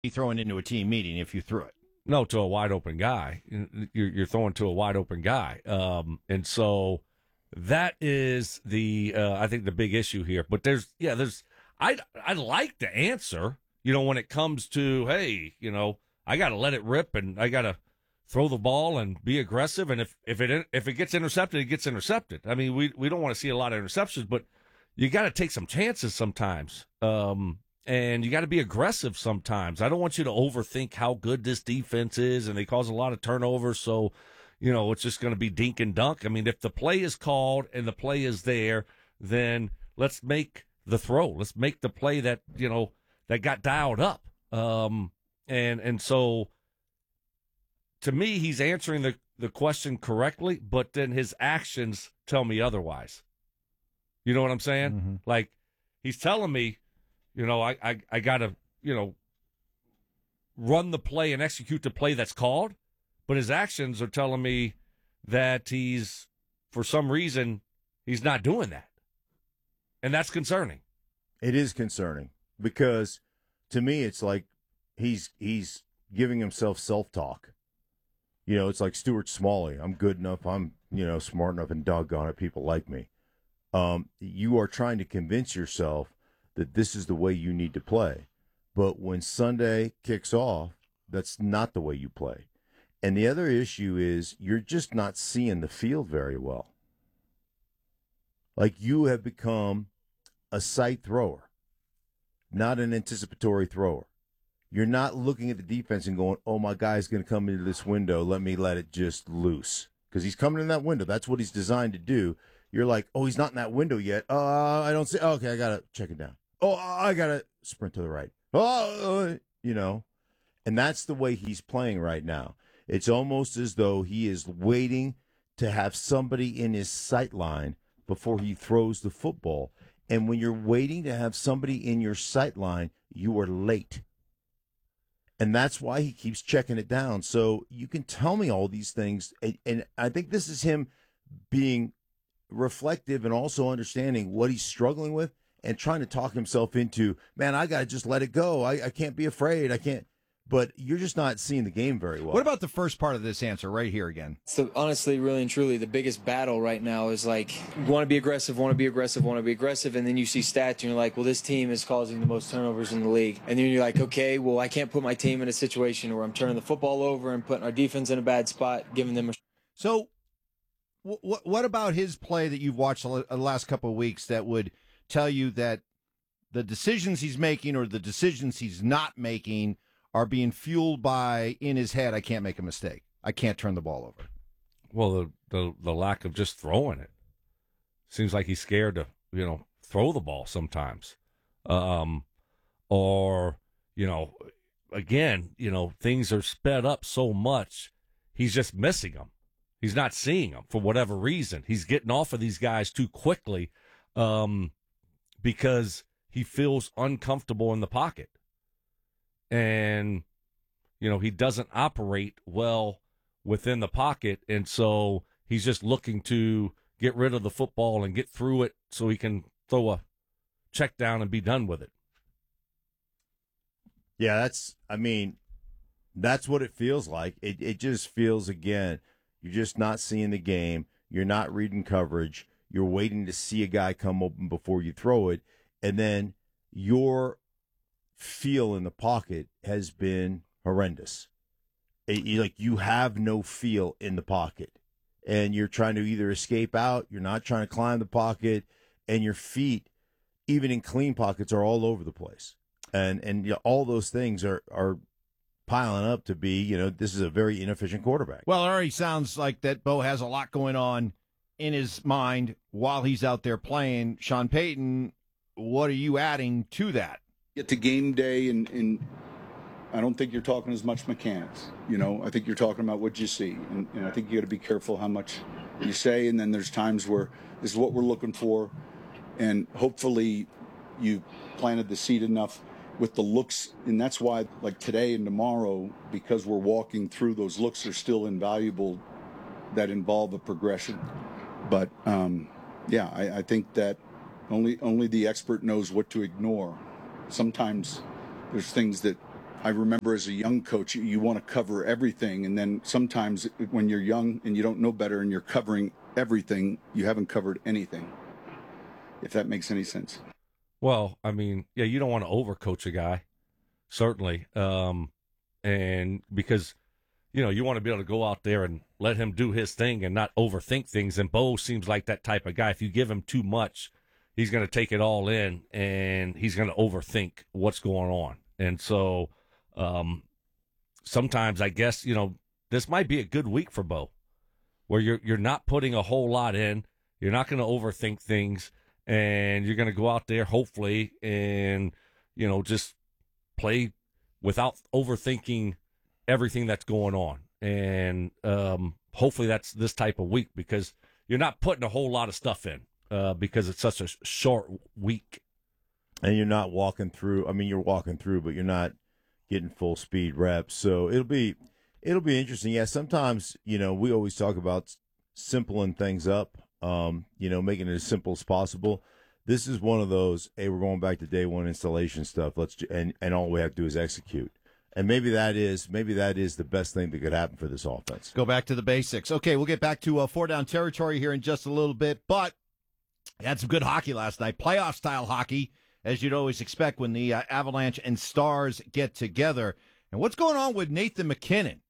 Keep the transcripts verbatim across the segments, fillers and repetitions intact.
be throwing into a team meeting if you threw it. No, to a wide open guy. You're, you're throwing to a wide open guy. Um, and so that is the, uh, I think the big issue here. But there's, yeah, there's, I, I like the answer, you know, when it comes to, hey, you know, I got to let it rip and I got to throw the ball and be aggressive. And if, if it, if it gets intercepted, it gets intercepted. I mean, we, we don't want to see a lot of interceptions, but you got to take some chances sometimes. Um, And you got to be aggressive sometimes. I don't want you to overthink how good this defense is, and they cause a lot of turnovers, so, you know, it's just going to be dink and dunk. I mean, if the play is called and the play is there, then let's make the throw. Let's make the play that, you know, that got dialed up. Um, and, and so, to me, he's answering the, the question correctly, but then his actions tell me otherwise. You know what I'm saying? Mm-hmm. Like, he's telling me, You know, I, I, I got to, you know, run the play and execute the play that's called, but his actions are telling me that he's, for some reason, he's not doing that. And that's concerning. It is concerning because, to me, it's like he's he's giving himself self-talk. You know, it's like Stuart Smalley. I'm good enough. I'm, you know, smart enough, and doggone it, people like me. Um, you are trying to convince yourself that this is the way you need to play. But when Sunday kicks off, that's not the way you play. And the other issue is you're just not seeing the field very well. Like, you have become a sight thrower, not an anticipatory thrower. You're not looking at the defense and going, oh, my guy's going to come into this window, let me let it just loose. Because he's coming in that window. That's what he's designed to do. You're like, oh, he's not in that window yet. Uh, I don't see. Okay, I got to check it down. Oh, I got to sprint to the right. Oh, you know, and that's the way he's playing right now. It's almost as though he is waiting to have somebody in his sight line before he throws the football. And when you're waiting to have somebody in your sight line, you are late. And that's why he keeps checking it down. So you can tell me all these things. And, and I think this is him being reflective and also understanding what he's struggling with and trying to talk himself into, man, I got to just let it go. I, I can't be afraid. I can't. But you're just not seeing the game very well. What about the first part of this answer right here again? So honestly, really and truly, the biggest battle right now is like, want to be aggressive, want to be aggressive, want to be aggressive, and then you see stats and you're like, well, this team is causing the most turnovers in the league. And then you're like, okay, well, I can't put my team in a situation where I'm turning the football over and putting our defense in a bad spot, giving them a... So what what about his play that you've watched the last couple of weeks that would tell you that the decisions he's making or the decisions he's not making are being fueled by, in his head, I can't make a mistake. I can't turn the ball over? Well, the, the, the lack of just throwing it. Seems like he's scared to, you know, throw the ball sometimes. Um, or, you know, again, you know, things are sped up so much, he's just missing them. He's not seeing them for whatever reason. He's getting off of these guys too quickly, um, because he feels uncomfortable in the pocket. And, you know, he doesn't operate well within the pocket. And so he's just looking to get rid of the football and get through it so he can throw a check down and be done with it. Yeah, that's, I mean, that's what it feels like. It it just feels, again, you're just not seeing the game. You're not reading coverage. You're waiting to see a guy come open before you throw it. And then your feel in the pocket has been horrendous. It, you, like, you have no feel in the pocket. And you're trying to either escape out, you're not trying to climb the pocket, and your feet, even in clean pockets, are all over the place. And and you know, all those things are, are piling up to be, you know, this is a very inefficient quarterback. Well, it already sounds like that Bo has a lot going on in his mind while he's out there playing. Sean Payton, what are you adding to that? Get to game day, and, and I don't think you're talking as much mechanics. You know, I think you're talking about what you see. And, and I think you got to be careful how much you say. And then there's times where this is what we're looking for. And hopefully you planted the seed enough with the looks. And that's why, like today and tomorrow, because we're walking through, those looks are still invaluable that involve a progression. But, um, yeah, I, I think that only only the expert knows what to ignore. Sometimes there's things that I remember as a young coach, you, you want to cover everything. And then sometimes when you're young and you don't know better and you're covering everything, you haven't covered anything, if that makes any sense. Well, I mean, yeah, you don't want to overcoach a guy, certainly. Um, and because, you know, you want to be able to go out there and let him do his thing and not overthink things. And Bo seems like that type of guy. If you give him too much, he's going to take it all in and he's going to overthink what's going on. And so um, sometimes I guess, you know, this might be a good week for Bo, where you're you're not putting a whole lot in. You're not going to overthink things. And you're going to go out there, hopefully, and, you know, just play without overthinking everything that's going on. And um, hopefully that's this type of week, because you're not putting a whole lot of stuff in uh, because it's such a short week. And you're not walking through. I mean, you're walking through, but you're not getting full speed reps. So it'll be it'll be interesting. Yeah, sometimes, you know, we always talk about simpling things up. Um, you know, making it as simple as possible. This is one of those, hey, we're going back to day one installation stuff. Let's and and all we have to do is execute. And maybe that is maybe that is the best thing that could happen for this offense. Go back to the basics. Okay, we'll get back to uh, four down territory here in just a little bit, but had some good hockey last night, playoff style hockey, as you'd always expect when the uh, Avalanche and Stars get together. And what's going on with Nathan MacKinnon?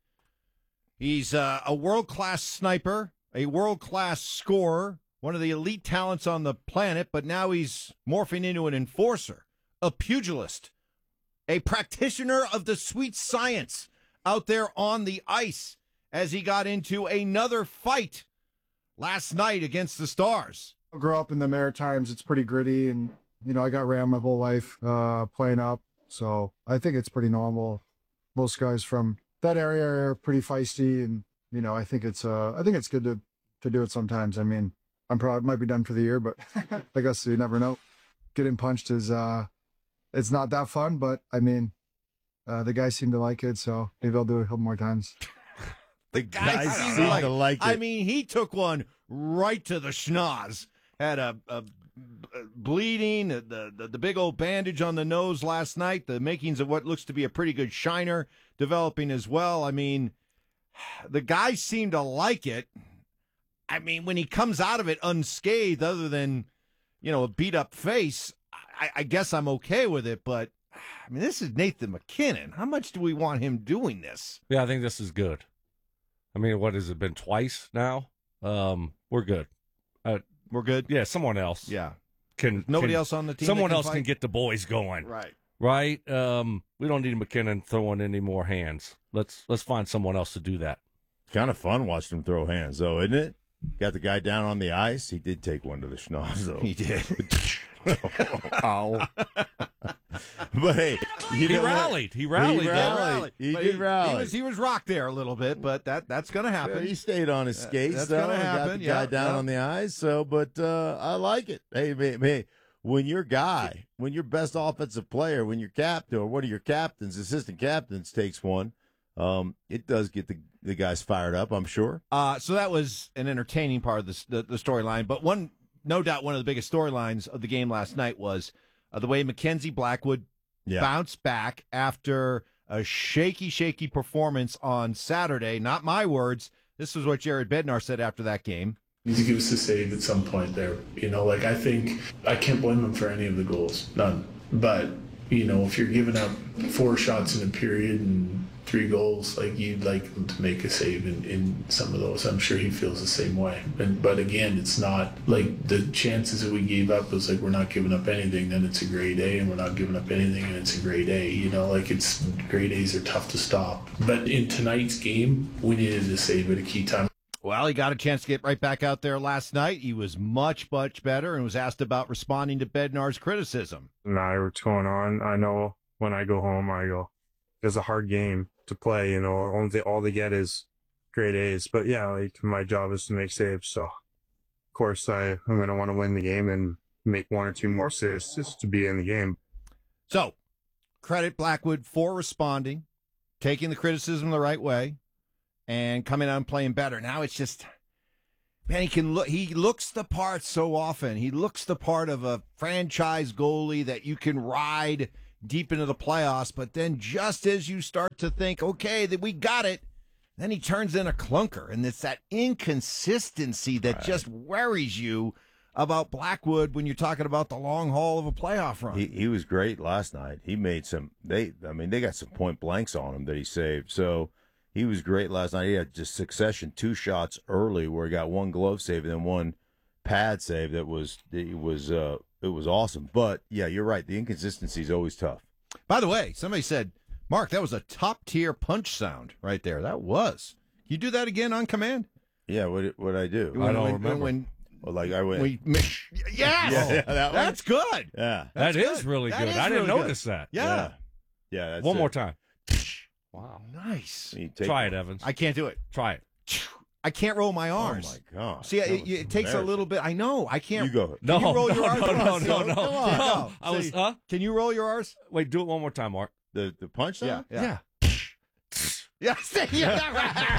He's uh, a world class sniper, a world-class scorer, one of the elite talents on the planet, but now he's morphing into an enforcer, a pugilist, a practitioner of the sweet science out there on the ice as he got into another fight last night against the Stars. I grew up in the Maritimes. It's pretty gritty, and, you know, I got rammed my whole life uh, playing up, so I think it's pretty normal. Most guys from that area are pretty feisty, and you know, I think it's uh, I think it's good to, to do it sometimes. I mean, I'm probably might be done for the year, but I guess you never know. Getting punched is uh, it's not that fun, but I mean, uh, the guys seem to like it, so maybe I'll do it a couple more times. The guys I seem like, to like it. I mean, he took one right to the schnoz. Had a, a bleeding, the, the the big old bandage on the nose last night. The makings of what looks to be a pretty good shiner developing as well. I mean, the guys seem to like it. I mean, when he comes out of it unscathed, other than, you know, a beat up face, I, I guess I'm okay with it. But I mean, this is Nathan MacKinnon. How much do we want him doing this? Yeah, I think this is good. I mean, what has it been twice now? Um, we're good. Uh, We're good. yeah, someone else. Yeah. Can Nobody can, else on the team. Someone that can else fight? can get the boys going. Right. Right. Um, we don't need McKinnon throwing any more hands. Let's let's find someone else to do that. Kind of fun watching him throw hands, though, isn't it? Got the guy down on the ice. He did take one to the schnoz, though. He did. Ow. But hey, you He know what? rallied. He rallied. He though. rallied. He But did he, rally. He was, he was rocked there a little bit, but that that's going to happen. Yeah, he stayed on his skates. that's though, gonna and Got happen, the yeah, guy down yeah. on the ice. So, but uh, I like it. Hey, man, man, when your guy, when your best offensive player, when your captain or one of your captains, assistant captains takes one, um, it does get the the guys fired up, I'm sure. Uh, so that was an entertaining part of the the, the storyline. But one, no doubt, one of the biggest storylines of the game last night was uh, the way Mackenzie Blackwood Yeah. bounced back after a shaky, shaky performance on Saturday. Not my words. This is what Jared Bednar said after that game. Needs to give us a save at some point there. You know, like I think I can't blame him for any of the goals, none. But you know, if you're giving up four shots in a period and three goals, like you'd like him to make a save in, in some of those. I'm sure he feels the same way. And but again, it's not like the chances that we gave up was like we're not giving up anything, then it's a grade A, and we're not giving up anything, and it's a grade A. You know, like it's grade A's are tough to stop. But in tonight's game, we needed to save at a key time. Well, he got a chance to get right back out there last night. He was much, much better and was asked about responding to Bednar's criticism. Nah, what's going on? I know when I go home, I go, it's a hard game to play, you know, all they, all they get is grade A's. But yeah, like my job is to make saves. So, of course, I, I'm going to want to win the game and make one or two more saves just to be in the game. So, credit Blackwood for responding, taking the criticism the right way, and coming out and playing better. Now it's just, man, he can look. He looks the part so often. He looks the part of a franchise goalie that you can ride deep into the playoffs, but then just as you start to think, okay, that we got it, then he turns in a clunker, and it's that inconsistency that Right. just worries you about Blackwood when you're talking about the long haul of a playoff run. He he was great last night. He made some. They I mean they got some point blanks on him that he saved. So he was great last night. He had just succession two shots early where he got one glove save and then one pad save. That was it was uh it was awesome. But yeah, you're right. The inconsistency is always tough. By the way, somebody said, Mark, that was a top tier punch sound right there. That was. You do that again on command? Yeah. What what I do? I don't when, remember. When, Well, like I went. we, yes, Yeah, yeah, that one. that's good. yeah. That That's is good. really That good. is I didn't really good. notice that. Yeah, Yeah. Yeah. That's One it. more time. Wow. nice. You take- Try it, Evans. I can't do it. Try it. I can't roll my Oh arms. my god. See, That it, was it takes a little bit. I know. I can't. You go. No, you roll your no, R's? no, Come no, on, no, Joe. no. Come on, no. no. I was, See, huh? Can you roll your R's? Wait, do it one more time, Mark. The the punch sound? Yeah. Yeah. Yeah. yeah.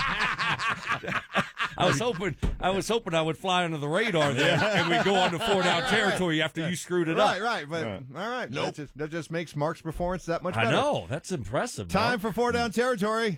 I was hoping I was hoping I would fly under the radar there and we go on to four down territory after you screwed it Right, up. right. But Right. all right. That just, that just makes Mark's performance that much better. I know. That's impressive. Time Mark. for four down territory.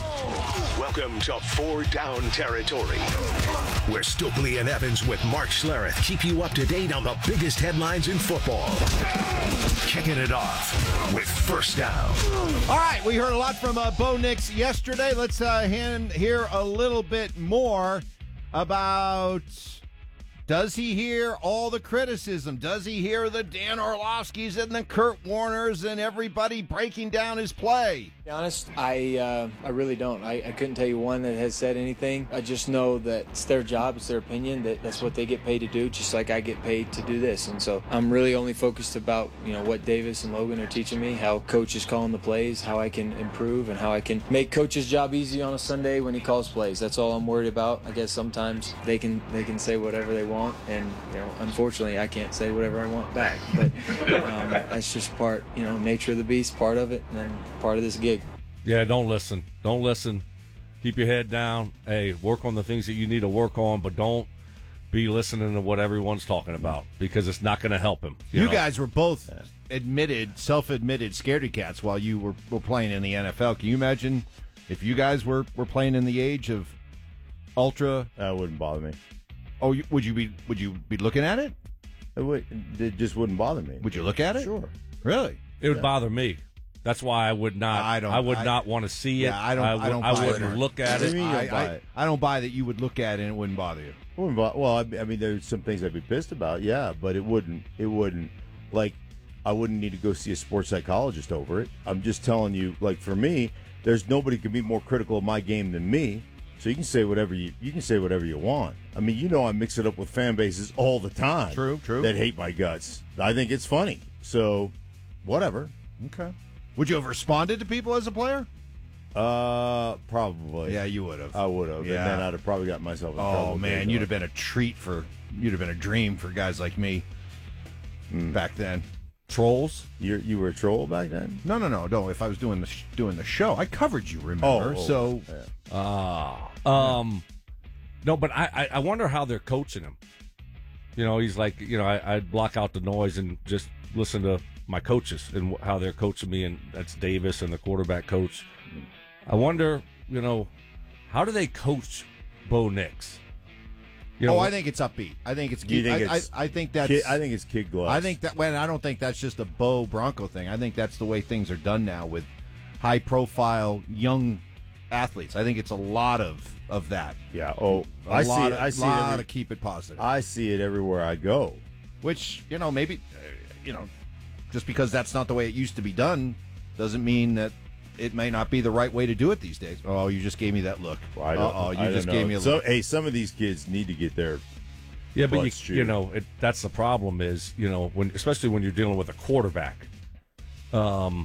Welcome to Four Down Territory, where Stokely and Evans with Mark Schlereth keep you up to date on the biggest headlines in football. Kicking it off with First Down. All right, we heard a lot from uh, Bo Nix yesterday. Let's uh, hand, hear a little bit more about, does he hear all the criticism? Does he hear the Dan Orlovskis and the Kurt Warners and everybody breaking down his play? To be honest, I uh, I really don't. I, I couldn't tell you one that has said anything. I just know that it's their job, it's their opinion, that that's what they get paid to do, just like I get paid to do this. And so I'm really only focused about, you know, what Davis and Logan are teaching me, how coach is calling the plays, how I can improve, and how I can make coach's job easy on a Sunday when he calls plays. That's all I'm worried about. I guess sometimes they can they can say whatever they want, and you know, unfortunately, I can't say whatever I want back. But um, that's just part, you know, nature of the beast, part of it, and then part of this gig. Yeah, don't listen. Don't listen. Keep your head down. Hey, work on the things that you need to work on, but don't be listening to what everyone's talking about because it's not going to help him. You, know? guys were both admitted, self-admitted scaredy cats while you were, were playing in the N F L. Can you imagine if you guys were, were playing in the age of ultra? That wouldn't bother me. Oh, you, would you be would you be looking at it? It, would, it just wouldn't bother me. Would you look at it? Sure. Really? It would bother me. That's why I would not. I I don't- don't. I would I- not want to see it. Yeah, I don't- I, I would, don't I buy wouldn't it. look at What do it. you mean you I, don't buy I, it? I don't buy that you would look at it and it wouldn't bother you. Wouldn't bo- Well, I I mean, there's some things I'd be pissed about, yeah, but it wouldn't. It wouldn't. Like, I wouldn't need to go see a sports psychologist over it. I'm just telling you. Like, for me, there's nobody can be more critical of my game than me. So you can say whatever you you can say whatever you want. I mean, you know, I mix it up with fan bases all the time. True, true. That hate my guts. I think it's funny. So, whatever. Okay. Would you have responded to people as a player? Uh, probably. Yeah, you would have. I would have. Yeah. And then I'd have probably got myself in trouble. Oh man, you'd have been a treat for you'd have been a dream for guys like me back then. Trolls. You you were a troll back then. No, no, no, no. If I was doing the sh- doing the show, I covered you. Remember? Oh, oh, so yeah. Ah. Um. No, but I, I I wonder how they're coaching him. You know, he's like, you know, I I'd block out the noise and just listen to my coaches and wh- how they're coaching me, and that's Davis and the quarterback coach. I wonder, you know, how do they coach Bo Nix? You know, oh, I think it's upbeat. I think it's. You think I, it's I, I think that's. Kid, I think it's kid gloves. I think that. When I don't think that's just a Bo Bronco thing. I think that's the way things are done now with high-profile young athletes. I think it's a lot of of that. Yeah. Oh, A I lot see. It, Of, I see. It lot every, of keep it positive. I see it everywhere I go. Which you know maybe, uh, you know, just because that's not the way it used to be done, doesn't mean that it may not be the right way to do it these days. Oh, you just gave me that look. Well, I don't, Oh, you I don't just know. gave me a so, look. hey, some of these kids need to get their. yeah, but butts you, you chewed. know, it, that's the problem is, you know, when especially when you're dealing with a quarterback. Um.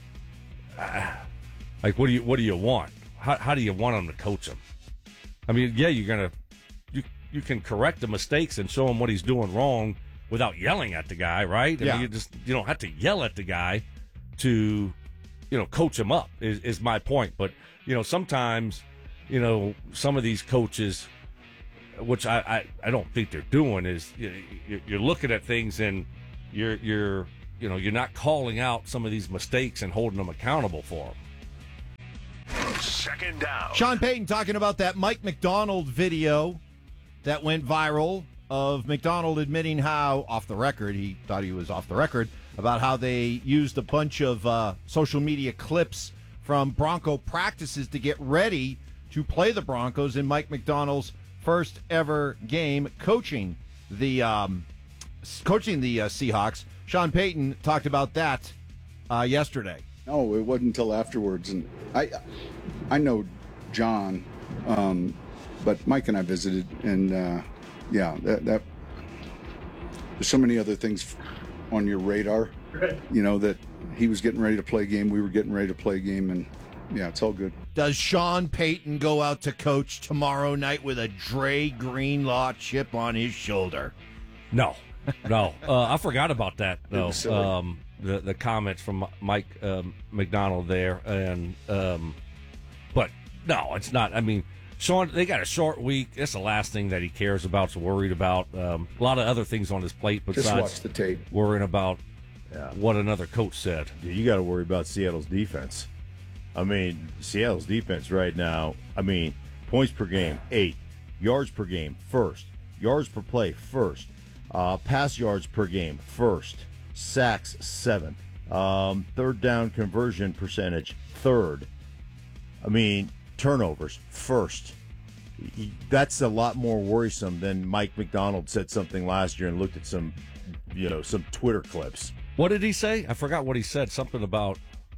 ah, Like, what do you what do you want? How how do you want them to coach him? I mean, yeah, you're gonna you you can correct the mistakes and show him what he's doing wrong without yelling at the guy, right? I Yeah. mean, you just you don't have to yell at the guy to, you know, coach him up. Is is my point. But you know, sometimes, you know, some of these coaches, which I I, I don't think they're doing, is you, you- you're looking at things and you're you're you know, you're not calling out some of these mistakes and holding them accountable for them. Second down. Sean Payton talking about that Mike McDonald video that went viral of McDonald admitting how, off the record, he thought he was off the record, about how they used a bunch of uh, social media clips from Bronco practices to get ready to play the Broncos in Mike McDonald's first ever game coaching the um, coaching the uh, Seahawks. Sean Payton talked about that uh, yesterday. No, it wasn't until afterwards, and I, I know John, um, but Mike and I visited, and uh, yeah, that, that there's so many other things on your radar, you know, that he was getting ready to play a game, we were getting ready to play a game, and yeah, it's all good. Does Sean Payton go out to coach tomorrow night with a Dre Greenlaw chip on his shoulder? No, no. uh, I forgot about that, though. silly. Um, the the comments from Mike um, McDonald there, and um, but no, it's not. I mean, Sean, they got a short week. That's the last thing that he cares about, is worried about. Um, a lot of other things on his plate Just besides watch the tape. worrying about Yeah. what another coach said. Yeah, you got to worry about Seattle's defense. I mean, Seattle's defense right now, I mean, points per game, eight. Yards per game, first. Yards per play, first. Uh, pass yards per game, first. Sacks, seventh. Um, third down conversion percentage, third. I mean, turnovers, first. That's a lot more worrisome than Mike McDonald said something last year and looked at some, you know, some Twitter clips. What did he say? I forgot what he said. Something about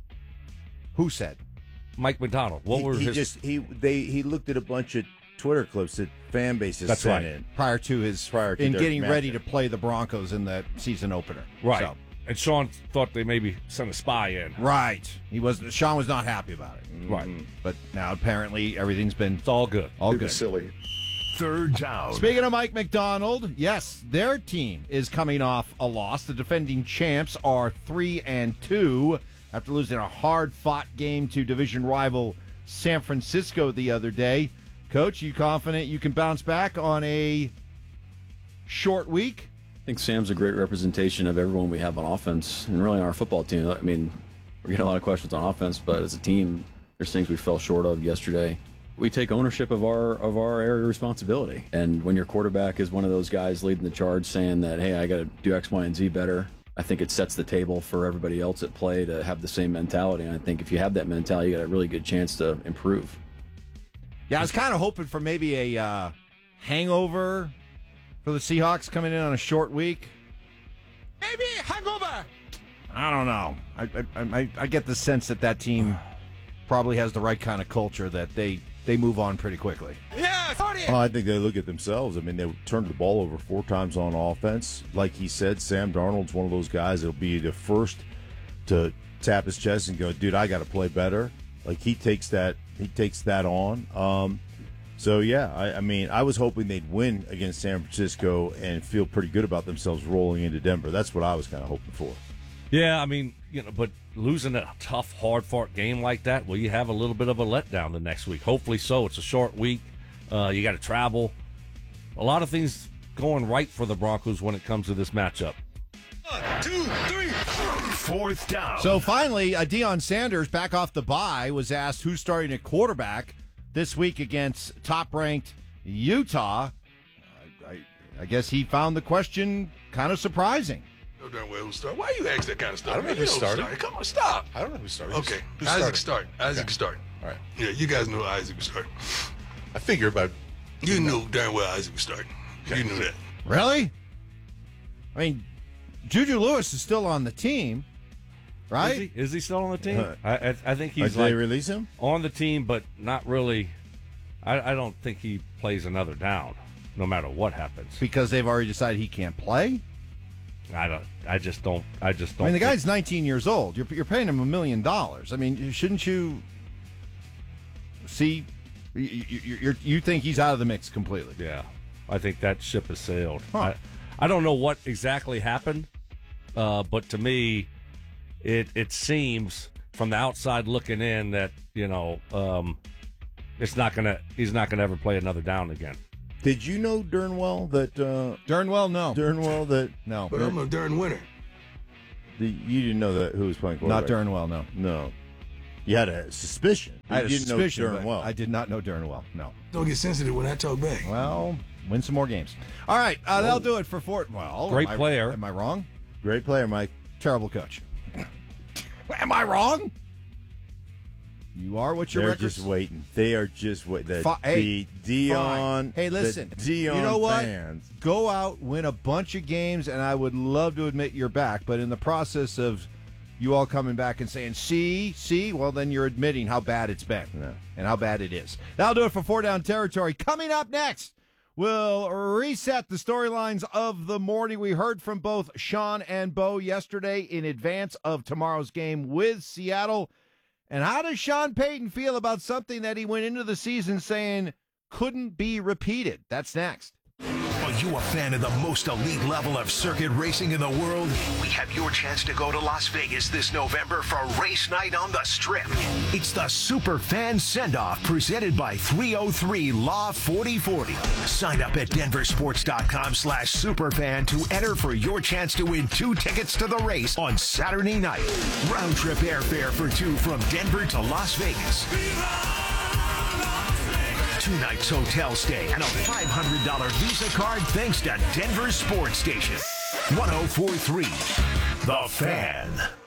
Who said? Mike McDonald. What he, were he his? just he they he looked at a bunch of Twitter clips that fan bases That's sent right. in. Prior to his Prior to in their getting ready matchup. to play the Broncos in the season opener. Right. So, And Sean thought they maybe sent a spy in. right. He was Sean was not happy about it. Right. But now apparently everything's been It's all good. all It good. was silly. Third down. Speaking of Mike McDonald, yes, their team is coming off a loss. The defending champs are three and two after losing a hard-fought game to division rival San Francisco the other day. Coach, you confident you can bounce back on a short week? I think Sam's a great representation of everyone we have on offense and really on our football team. I mean, we get a lot of questions on offense, but as a team, there's things we fell short of yesterday. We take ownership of our of our area of responsibility. And when your quarterback is one of those guys leading the charge saying that, hey, I got to do X, Y, and Z better, I think it sets the table for everybody else at play to have the same mentality. And I think if you have that mentality, you got a really good chance to improve. Yeah, I was kind of hoping for maybe a uh, hangover for the Seahawks coming in on a short week. Maybe a hangover. I don't know. I, I, I, I get the sense that that team probably has the right kind of culture that they, they move on pretty quickly. Well, I think they look at themselves. I mean, they turned the ball over four times on offense. Like he said, Sam Darnold's one of those guys that'll be the first to tap his chest and go, dude, I got to play better. Like he takes that, he takes that on. Um, so yeah, I, I mean, I was hoping they'd win against San Francisco and feel pretty good about themselves rolling into Denver. That's what I was kind of hoping for. Yeah, I mean, you know, but losing a tough, hard-fought game like that, well, you have a little bit of a letdown the next week. Hopefully so. It's a short week. Uh, you got to travel. A lot of things going right for the Broncos when it comes to this matchup. One, two, three. Fourth down. So finally, uh, Deion Sanders, back off the bye, was asked who's starting at quarterback this week against top-ranked Utah. Uh, I, I guess he found the question kind of surprising. know darn well who started. Why you ask that kind of stuff? I don't know Man, who you started. Come on, stop. I don't know who started. Okay, Who Isaac started? started. Isaac Okay. started. All right. Yeah, you guys know Isaac was starting. I figured, but You knew darn well Isaac was starting. You knew that. Really? I mean, Juju Lewis is still on the team, right? Is he, is he still on the team? Uh, I, I, I think he's Did they like release him? on the team, but not really. I, I don't think he plays another down, no matter what happens. Because they've already decided he can't play? I don't. I just don't. I just I don't. mean, the think- guy's nineteen years old. You're, you're paying him a million dollars. I mean, shouldn't you see? You, you, you're, you think he's out of the mix completely? Yeah, I think that ship has sailed. Huh. I, I don't know what exactly happened, uh, but to me, it it seems from the outside looking in that you know um, it's not gonna. He's not gonna ever play another down again. Did you know darn well that uh, Darn well, no. darn well that No. But I'm a darn winner. The, you didn't know that who was playing quarterback? Not Darnwell, no. No. You had a suspicion. I had you a didn't suspicion, know but Darnwell. I did not know Darnwell, no. Don't get sensitive when I talk back. Well, win some more games. All right, uh, that'll do it for Fort. Well, Great am I- player. Am I wrong? Great player, Mike. Terrible coach. Am I wrong? You are what your They're records. just waiting. They are just waiting. The, Fi- hey, the Dion. Fine. Hey, listen. the Dion you know what? fans. Go out, win a bunch of games, and I would love to admit you're back. But in the process of you all coming back and saying, see, see, well, then you're admitting how bad it's been Yeah. and how bad it is. That'll do it for Four Down Territory. Coming up next, we'll reset the storylines of the morning. We heard from both Sean and Bo yesterday in advance of tomorrow's game with Seattle. And how does Sean Payton feel about something that he went into the season saying couldn't be repeated? That's next. Are you a fan of the most elite level of circuit racing in the world? We have your chance to go to Las Vegas this November for race night on the Strip. It's the Super Fan Send-Off presented by three oh three Law forty forty. Sign up at denversports.com slash superfan to enter for your chance to win two tickets to the race on Saturday night. Round trip airfare for two from Denver to Las Vegas. Two nights hotel stay and a five hundred dollars Visa card thanks to Denver Sports Station. one oh four point three The Fan.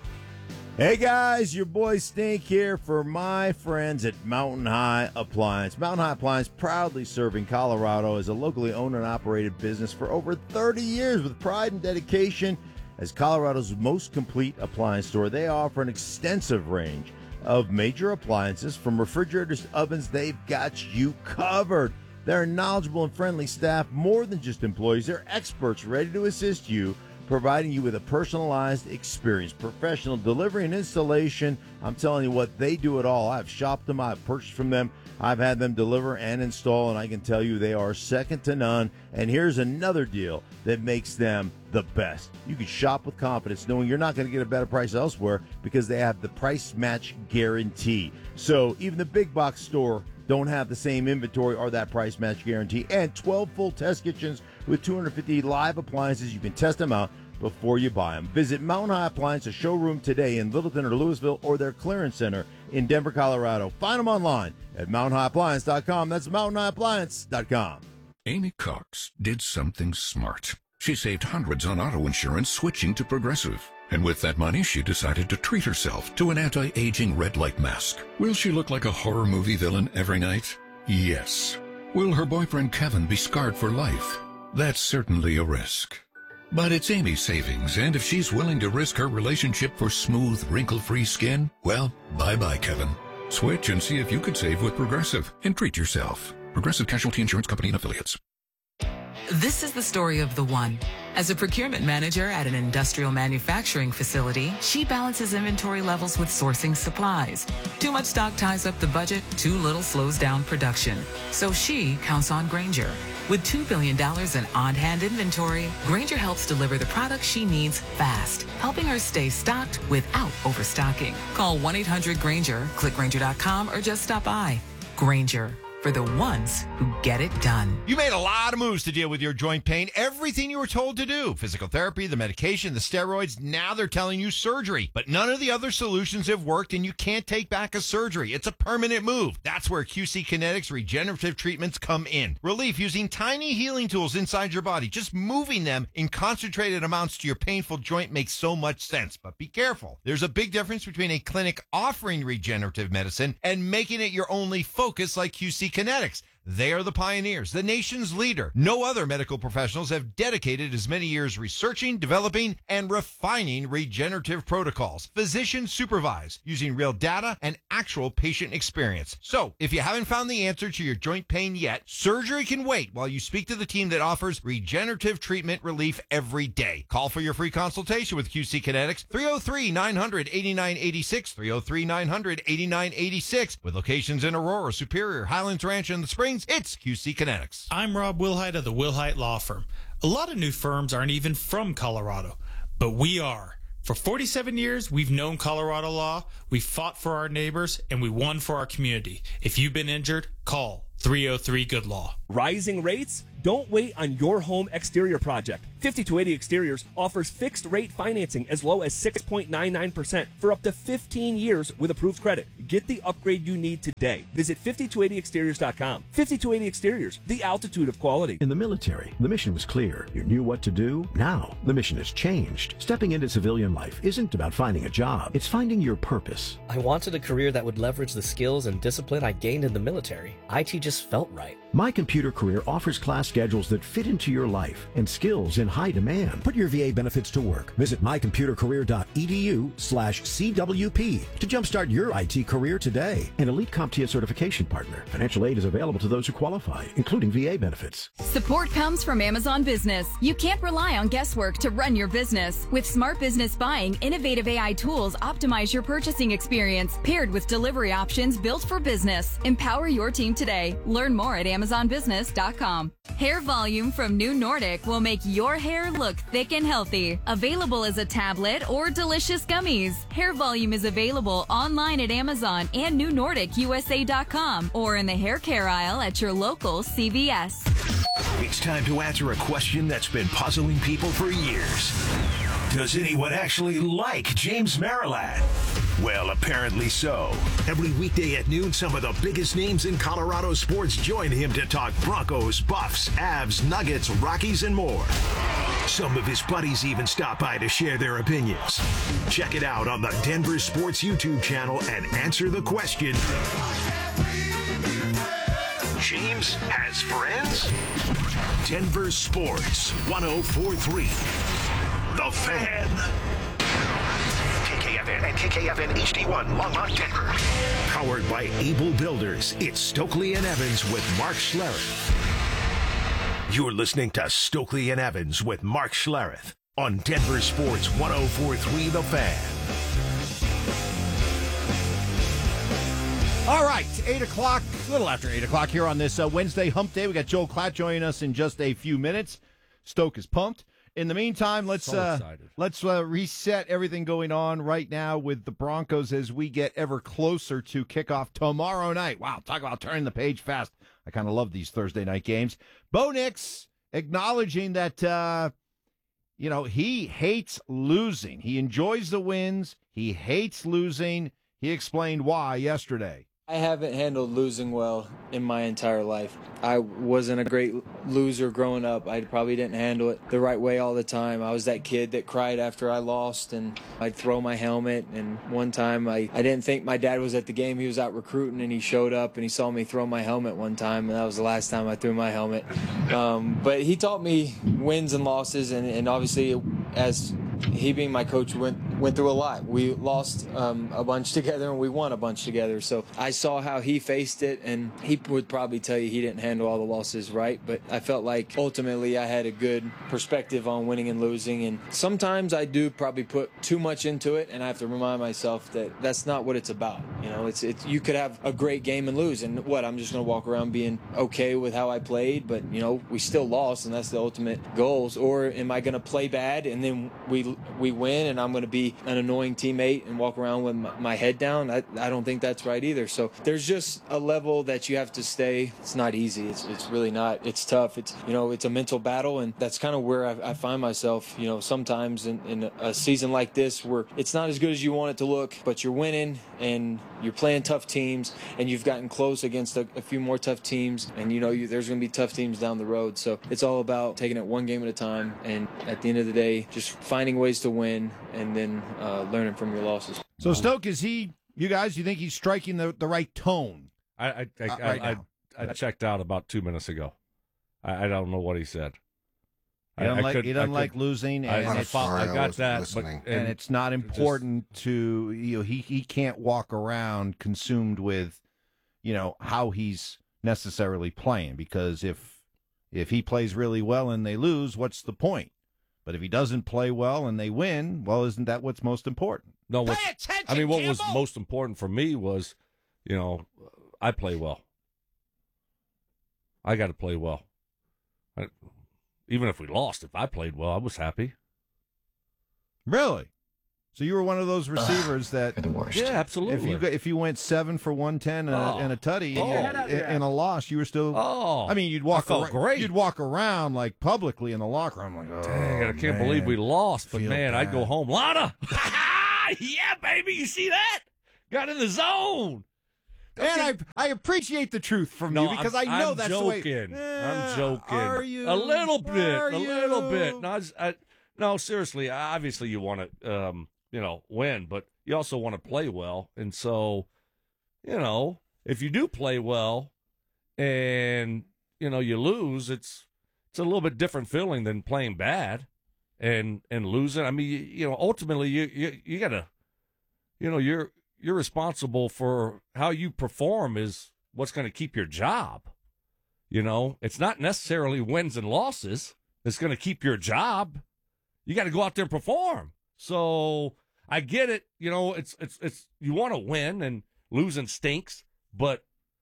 Hey guys, your boy Stink here for my friends at Mountain High Appliance. Mountain High Appliance proudly serving Colorado as a locally owned and operated business for over thirty years with pride and dedication. As Colorado's most complete appliance store, they offer an extensive range of major appliances. From refrigerators to ovens, they've got you covered. They're knowledgeable and friendly staff, more than just employees. They're experts ready to assist you, providing you with a personalized experience. Professional delivery and installation. I'm telling you what, they do it all. I've shopped them, I've purchased from them, I've had them deliver and install, and I can tell you they are second to none. And here's another deal that makes them the best. You can shop with confidence knowing you're not going to get a better price elsewhere because they have the price match guarantee. So even the big box store don't have the same inventory or that price match guarantee. And twelve full test kitchens with two hundred fifty live appliances. You can test them out before you buy them. Visit Mountain High Appliance, a showroom today in Littleton or Louisville, or their clearance center in Denver, Colorado. Find them online at mountain high appliance dot com. That's mountain high appliance dot com. Amy Cox did something smart. She saved hundreds on auto insurance switching to Progressive. And with that money, she decided to treat herself to an anti-aging red light mask. Will she look like a horror movie villain every night? Yes. Will her boyfriend Kevin be scarred for life? That's certainly a risk. But it's Amy's savings, and if she's willing to risk her relationship for smooth, wrinkle-free skin, well, bye-bye, Kevin. Switch and see if you could save with Progressive and treat yourself. Progressive Casualty Insurance Company and Affiliates. This is the story of the one. As a procurement manager at an industrial manufacturing facility, she balances inventory levels with sourcing supplies. Too much stock ties up the budget, too little slows down production. So she counts on Grainger. With two billion dollars in on-hand inventory, Grainger helps deliver the products she needs fast, helping her stay stocked without overstocking. Call one eight hundred Grainger, click Grainger dot com, or just stop by. Grainger, for the ones who get it done. You made a lot of moves to deal with your joint pain. Everything you were told to do. Physical therapy, the medication, the steroids. Now they're telling you surgery. But none of the other solutions have worked, and you can't take back a surgery. It's a permanent move. That's where Q C Kinetics regenerative treatments come in. Relief using tiny healing tools inside your body. Just moving them in concentrated amounts to your painful joint makes so much sense. But be careful. There's a big difference between a clinic offering regenerative medicine and making it your only focus like Q C Kinetics. They are the pioneers, the nation's leader. No other medical professionals have dedicated as many years researching, developing, and refining regenerative protocols. Physician supervised, using real data and actual patient experience. So, if you haven't found the answer to your joint pain yet, surgery can wait while you speak to the team that offers regenerative treatment relief every day. Call for your free consultation with Q C Kinetics, three oh three, nine hundred, eighty-nine eighty-six, three oh three, nine hundred, eighty-nine eighty-six, with locations in Aurora, Superior, Highlands Ranch, and the Springs. It's Q C Kinetics. I'm Rob Wilhite of the Wilhite Law Firm. A lot of new firms aren't even from Colorado, but we are. For forty-seven years, we've known Colorado law, we fought for our neighbors, and we won for our community. If you've been injured, call three oh three good law. Rising rates? Don't wait on your home exterior project. fifty-two eighty Exteriors offers fixed-rate financing as low as six point nine nine percent for up to fifteen years with approved credit. Get the upgrade you need today. Visit fifty-two eighty exteriors dot com. fifty-two eighty Exteriors, the altitude of quality. In the military, the mission was clear. You knew what to do. Now, the mission has changed. Stepping into civilian life isn't about finding a job. It's finding your purpose. I wanted a career that would leverage the skills and discipline I gained in the military. I T just felt right. My Computer Career offers class schedules that fit into your life and skills in high demand. Put your V A benefits to work. Visit my computer career dot e d u slash C W P to jumpstart your I T career today. An Elite CompTIA certification partner. Financial aid is available to those who qualify, including V A benefits. Support comes from Amazon Business. You can't rely on guesswork to run your business. With Smart Business Buying, innovative A I tools optimize your purchasing experience, paired with delivery options built for business. Empower your team today. Learn more at amazon business dot com. Hair Volume from New Nordic will make your hair look thick and healthy. Available as a tablet or delicious gummies. Hair Volume is available online at Amazon and new nordic u s a dot com or in the hair care aisle at your local C V S. It's time to answer a question that's been puzzling people for years. Does anyone actually like James Marilat? Well, apparently so. Every weekday at noon, some of the biggest names in Colorado sports join him to talk Broncos, Buffs, Avs, Nuggets, Rockies, and more. Some of his buddies even stop by to share their opinions. Check it out on the Denver Sports YouTube channel and answer the question, James has friends? Denver Sports, one oh four point three. The Fan. K K F N and K K F N H D one, Longmont, Denver. Powered by Able Builders, it's Stokely and Evans with Mark Schlereth. You're listening to Stokely and Evans with Mark Schlereth on Denver Sports one oh four point three The Fan. All right, eight o'clock, a little after eight o'clock here on this uh, Wednesday hump day. We got Joel Klatt joining us in just a few minutes. Stoke is pumped. In the meantime, let's So uh, excited. let's uh, reset everything going on right now with the Broncos as we get ever closer to kickoff tomorrow night. Wow, talk about turning the page fast. I kind of love these Thursday night games. Bo Nix acknowledging that, uh, you know, he hates losing. He enjoys the wins. He hates losing. He explained why yesterday. I haven't handled losing well in my entire life. I wasn't a great loser growing up. I probably didn't handle it the right way all the time. I was that kid that cried after I lost, and I'd throw my helmet. And one time I, I didn't think my dad was at the game. He was out recruiting, and he showed up, and he saw me throw my helmet one time, and that was the last time I threw my helmet. Um, but he taught me wins and losses, and, and obviously as he being my coach, we went went through a lot. We lost um, a bunch together and we won a bunch together. So I saw how he faced it, and he would probably tell you he didn't handle all the losses right. But I felt like ultimately I had a good perspective on winning and losing. And sometimes I do probably put too much into it, and I have to remind myself that that's not what it's about. You know, it's it's you could have a great game and lose, and what I'm just going to walk around being okay with how I played, but you know we still lost, and that's the ultimate goals. Or am I going to play bad and then we we win, and I'm going to be an annoying teammate and walk around with my, my head down? I, I don't think that's right either. So there's just a level that you have to stay. It's not easy. It's it's really not. It's tough. It's you know it's a mental battle, and that's kind of where I, I find myself. You know, sometimes in, in a season like this where it's not as good as you want it to look, but you're winning and you're playing tough teams, and you've gotten close against a, a few more tough teams, and you know you, there's going to be tough teams down the road. So it's all about taking it one game at a time, and at the end of the day, just finding ways to win, and then uh, learning from your losses. So Stoke, is he? You guys, you think he's striking the, the right tone? I I I, Uh, I, right I, now. I checked out about two minutes ago. I, I don't know what he said. He doesn't I, I like, could- he doesn't I like could- losing, I, and, I, it's, fo- I got that, but and it's not important to you know he he can't walk around consumed with you know how he's necessarily playing, because if if he plays really well and they lose, what's the point? But if he doesn't play well and they win, well, isn't that what's most important? No, what, I mean, what was most important for me was, you know, I play well. I got to play well. I, even if we lost, if I played well, I was happy. Really? So you were one of those receivers that the worst. Yeah, absolutely. If you go- if you went seven for one ten and, Oh. a, and a tutty Oh. and, you- and a loss, you were still. Oh. I mean, you'd walk. I felt ar- great. You'd walk around like publicly in the locker room, like, oh, Dang, I can't man. believe we lost, but Feel man, I'd go bad. home. Lana! Yeah, baby, you see that? Got in the zone. And I I appreciate the truth from No, you because I'm, i know I'm that's joking. the way. I'm joking. Are you? A little bit. Are a little you? bit. No, I just- I- no, seriously. Obviously, you want to, um, you know, win, but you also want to play well. And so, you know, if you do play well, and you know you lose, it's it's a little bit different feeling than playing bad and and losing. I mean, you, you know, ultimately, you you, you got to, you know, you're. You're responsible for how you perform is what's going to keep your job. You know, it's not necessarily wins and losses that's going to keep your job. You got to go out there and perform. So I get it. You know, it's it's it's you want to win, and losing stinks. But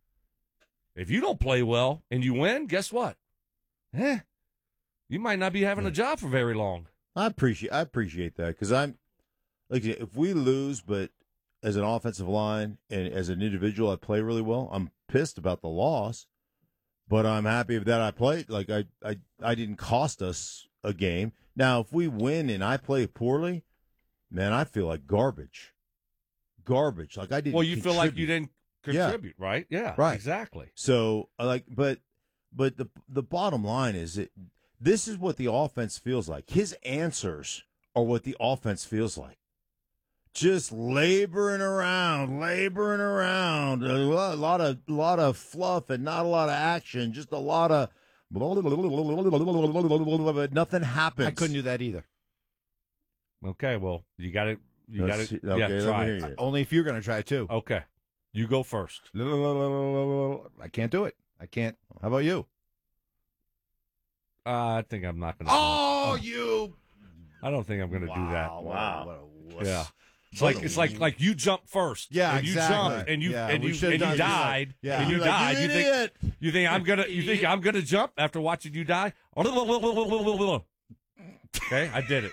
if you don't play well and you win, guess what? Eh, you might not be having a job for very long. I appreciate I appreciate that because I'm like if we lose, but as an offensive line and as an individual, I play really well. I'm pissed about the loss, but I'm happy that I played. Like I, I, I didn't cost us a game. Now, if we win and I play poorly, man, I feel like garbage. Garbage. Like I didn't. Well, you feel like you contribute. didn't contribute, Yeah. right? Yeah, right. Exactly. So, I like, but, but the the bottom line is that this is what the offense feels like. His answers are what the offense feels like. Just laboring around, laboring around, a lot, a lot of, lot of fluff and not a lot of action. Just a lot of, but nothing happens. I couldn't do that either. Okay, well, you got it. You got Let's it. see- okay, Yeah, let me try hear it. you. Only if you're going to try too. Okay, you go first. I can't do it. I can't. How about you? Uh, I think I'm not going to. Oh, you! I don't think I'm going to do that. Wow. What a wuss. Yeah. It's What like a it's like like you jump first. Yeah, and you exactly. jump and you Yeah, and we you should've and you done- died. Yeah. And you You're like, died. "You You think idiot." you think I'm gonna you think I'm gonna jump after watching you die? Okay, I did it.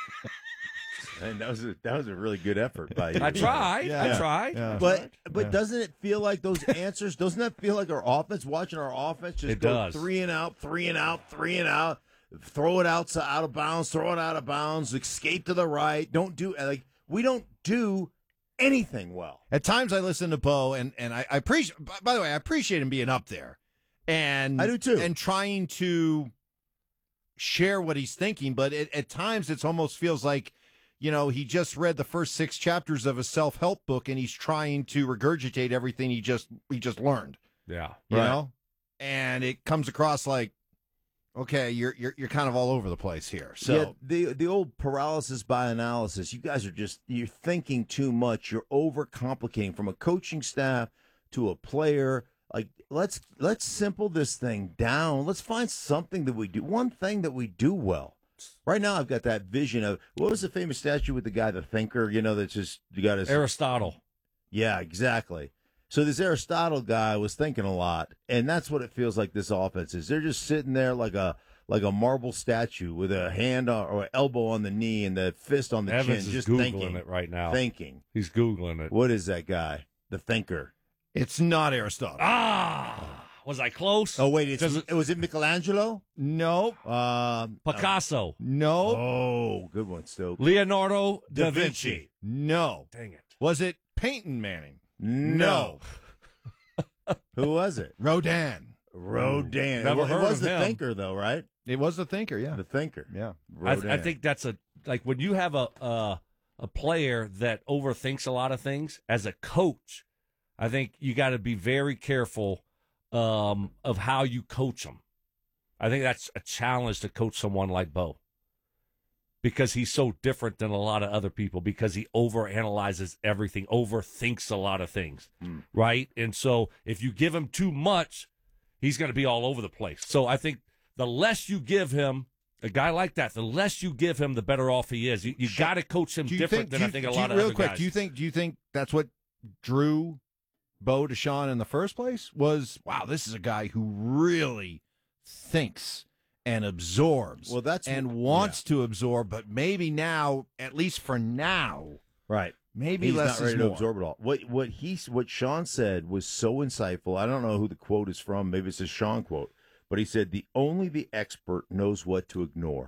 And that was a, that was a really good effort by you. I tried. Yeah. I tried. Yeah. But but Yeah. doesn't it feel like those answers? Doesn't that feel like our offense? Watching our offense just It go does. three and out, three and out, three and out. Throw it out to out of bounds. Throw it out of bounds. Escape to the right. Don't do like we don't do anything well. At times I listen to Bo, and, and I, I appreciate, by the way, I appreciate him being up there. And I do too. And trying to share what he's thinking. But it, at times it's almost feels like, you know, he just read the first six chapters of a self-help book and he's trying to regurgitate everything he just he just learned. Yeah. You Right. know? And it comes across like, okay, you're you're you're kind of all over the place here. So Yeah, the the old paralysis by analysis. You guys are just you're thinking too much. You're overcomplicating from a coaching staff to a player. Like let's let's simple this thing down. Let's find something that we do. One thing that we do well. Right now, I've got that vision of what was the famous statue with the guy, the thinker. You know, that's just you got his Aristotle. Yeah, exactly. So this Aristotle guy was thinking a lot, and that's what it feels like this offense is. They're just sitting there like a like a marble statue with a hand on, or elbow on the knee and the fist on the Evans chin, is just Googling thinking it right now. Thinking. He's Googling it. What is that guy? The thinker. it's not Aristotle. Ah, was I close? Oh wait, it's, Does it, was it Michelangelo? No. Um, Picasso. No. Oh, good one, Stoke. Leonardo da, Da Vinci. Vinci. No. Dang it. Was it Peyton Manning? No. Who was it? Rodin. Rodin. Never it, heard it was of the him. thinker, though, right? It was the thinker, yeah. The thinker. Yeah. I, Rodin. I think that's a like when you have a uh, a player that overthinks a lot of things as a coach. I think you got to be very careful um, of how you coach them. I think that's a challenge to coach someone like Bo because he's so different than a lot of other people because he overanalyzes everything, overthinks a lot of things, Mm. right? And so if you give him too much, he's going to be all over the place. So I think the less you give him, a guy like that, the less you give him, the better off he is. You, you got to coach him Do you different think, than do I you- think a do lot you, of real other quick, guys. do you think do you think that's what drew Bo to Sean in the first place? Was wow, this is a guy who really thinks and absorbs. Well, that's and wants to absorb, but maybe now, at least for now, right? Maybe He's less not ready is to more. absorb it all. What what he what Sean said was so insightful. I don't know who the quote is from. Maybe it's a Sean quote, but he said, "The only the expert knows what to ignore."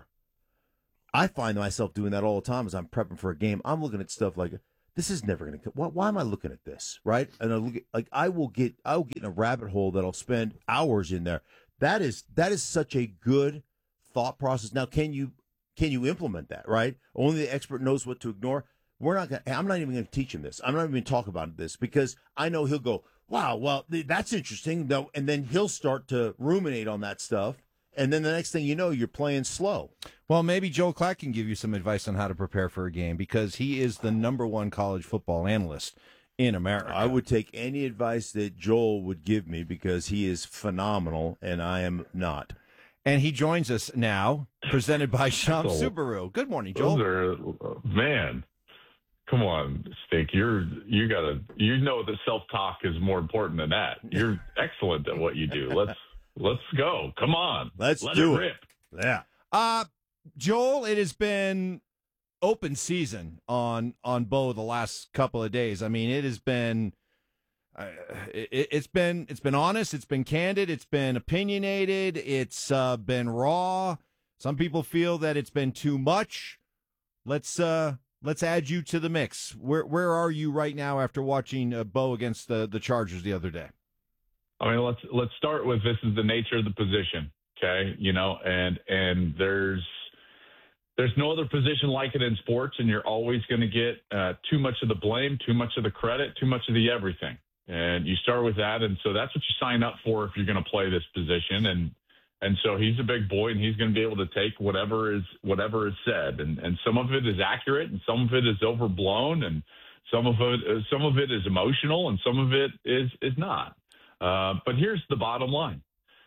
I find myself doing that all the time as I'm prepping for a game. I'm looking at stuff like, this is never going to. Why, why am I looking at this? Right? And I look at, like I will get I will get in a rabbit hole that I'll spend hours in there. That is that is such a good thought process. Now, can you can you implement that? Right? Only the expert knows what to ignore. We're not. Gonna, I'm not even going to teach him this. I'm not even going to talk about this because I know he'll go, wow, well, that's interesting. No, and then he'll start to ruminate on that stuff. And then the next thing you know, you're playing slow. Well, maybe Joel Klatt can give you some advice on how to prepare for a game because he is the number one college football analyst in America. I would take any advice that Joel would give me because he is phenomenal, and I am not. And he joins us now, presented by Sham So, Subaru. Good morning, Joel. Those are, uh, man, come on, Stink. You're you gotta you know that self talk is more important than that. You're excellent at what you do. Let's let's go. Come on, let's Let do it. it. Rip. Yeah. Uh, Joel, it has been open season on on Bo the last couple of days. I mean, it has been uh, it, it's been it's been honest, it's been candid, it's been opinionated, it's uh, been raw. Some people feel that it's been too much. Let's uh, let's add you to the mix. Where where are you right now after watching uh, Bo against the the Chargers the other day? I mean, let's let's start with this is the nature of the position, okay? You know, and and there's there's no other position like it in sports, and you're always going to get uh, too much of the blame, too much of the credit, too much of the everything. And you start with that, and so that's what you sign up for if you're going to play this position. And and so he's a big boy, and he's going to be able to take whatever is whatever is said, and and some of it is accurate, and some of it is overblown, and some of it some of it is emotional, and some of it is is not. Uh, but here's the bottom line.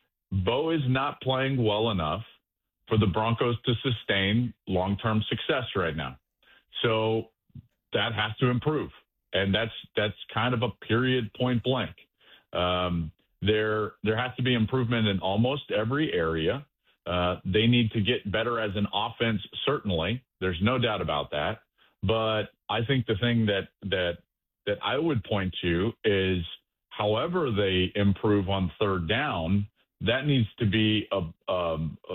Bo is not playing well enough for the Broncos to sustain long-term success right now. So that has to improve. And that's that's kind of a period point blank. Um, there, there has to be improvement in almost every area. Uh, they need to get better as an offense, certainly. There's no doubt about that. But I think the thing that that that I would point to is however they improve on third down, that needs to be a, um, a